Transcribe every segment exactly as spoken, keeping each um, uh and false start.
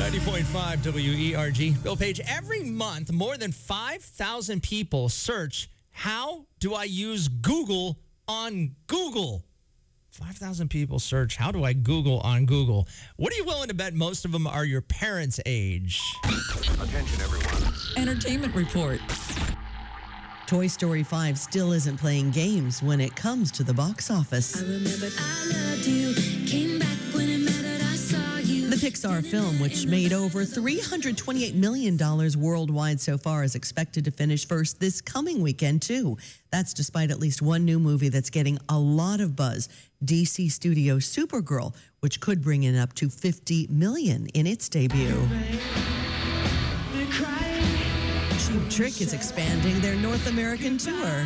ninety point five W E R G. Bill Page, every month, more than five thousand people search, how do I use Google on Google? five thousand people search, how do I Google on Google? What are you willing to bet most of them are your parents' age? Attention, everyone. Entertainment report. Toy Story five still isn't playing games when it comes to the box office. I remembered I loved you, came back when it mattered, I saw you. The Pixar film, which made over three hundred twenty-eight million dollars worldwide so far, is expected to finish first this coming weekend, too. That's despite at least one new movie that's getting a lot of buzz, D C Studios' Supergirl, which could bring in up to fifty million dollars in its debut. Cheap Trick is expanding their North American tour.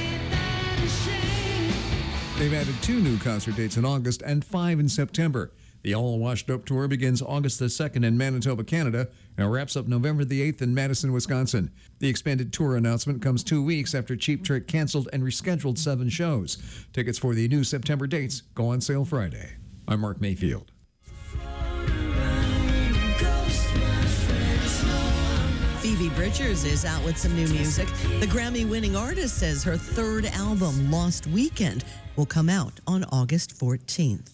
They've added two new concert dates in August and five in September. The All Washed Up Tour begins August the second in Manitoba, Canada, and wraps up November the eighth in Madison, Wisconsin. The expanded tour announcement comes two weeks after Cheap Trick canceled and rescheduled seven shows. Tickets for the new September dates go on sale Friday. I'm Mark Mayfield. Phoebe Bridgers is out with some new music. The Grammy-winning artist says her third album, Lost Weekend, will come out on August fourteenth.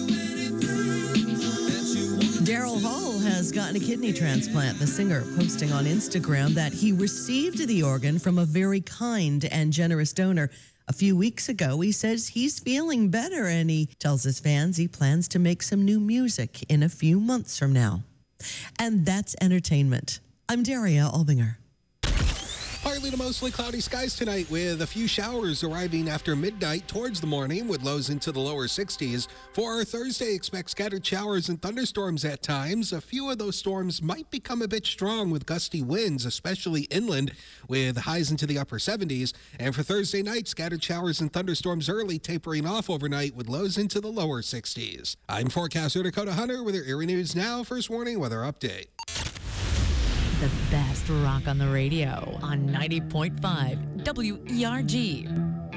Daryl Hall has gotten a kidney transplant, the singer posting on Instagram that he received the organ from a very kind and generous donor a few weeks ago. He says he's feeling better, and he tells his fans he plans to make some new music in a few months from now. And that's entertainment. I'm Daria Albinger. Partly to mostly cloudy skies tonight with a few showers arriving after midnight towards the morning with lows into the lower sixties. For our Thursday, expect scattered showers and thunderstorms at times. A few of those storms might become a bit strong with gusty winds, especially inland, with highs into the upper seventies. And for Thursday night, scattered showers and thunderstorms early, tapering off overnight with lows into the lower sixties. I'm forecaster Dakota Hunter with your Erie News Now First Warning Weather Update. The best rock on the radio on ninety point five W E R G.